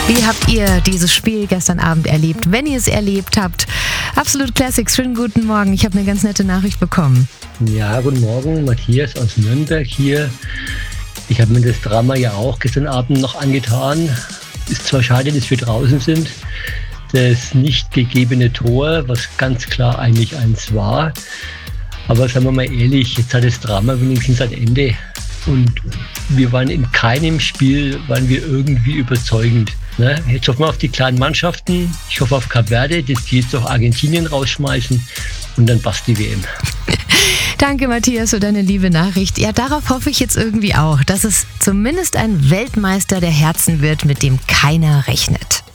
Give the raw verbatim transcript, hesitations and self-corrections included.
Wie habt ihr dieses Spiel gestern Abend erlebt, wenn ihr es erlebt habt? Absolut Classics, schönen guten Morgen. Ich habe eine ganz nette Nachricht bekommen. Ja, guten Morgen, Matthias aus Nürnberg hier. Ich habe mir das Drama ja auch gestern Abend noch angetan. Ist zwar schade, dass wir draußen sind. Das nicht gegebene Tor, was ganz klar eigentlich eins war. Aber sagen wir mal ehrlich, jetzt hat das Drama wenigstens ein Ende. Und wir waren in keinem Spiel, waren wir irgendwie überzeugend. Ne? Jetzt hoffen wir auf die kleinen Mannschaften. Ich hoffe auf Kap Verde, dass die jetzt auch Argentinien rausschmeißen. Und dann passt die W M. Danke, Matthias, für deine liebe Nachricht. Ja, darauf hoffe ich jetzt irgendwie auch, dass es zumindest ein Weltmeister der Herzen wird, mit dem keiner rechnet.